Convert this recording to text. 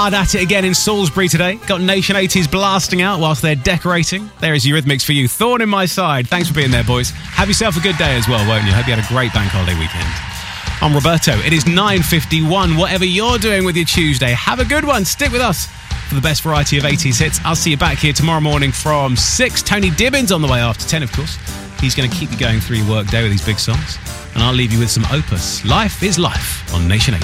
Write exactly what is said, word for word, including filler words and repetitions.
Hard at it again in Salisbury today. Got Nation eighties blasting out whilst they're decorating. There is Eurythmics for you. Thorn in my side. Thanks for being there, boys. Have yourself a good day as well, won't you? Hope you had a great bank holiday weekend. I'm Roberto. It is nine fifty-one. Whatever you're doing with your Tuesday, have a good one. Stick with us for the best variety of eighties hits. I'll see you back here tomorrow morning from six. Tony Dibbins on the way after ten, of course. He's going to keep you going through your work day with these big songs. And I'll leave you with some Opus. Life is Life on Nation eight.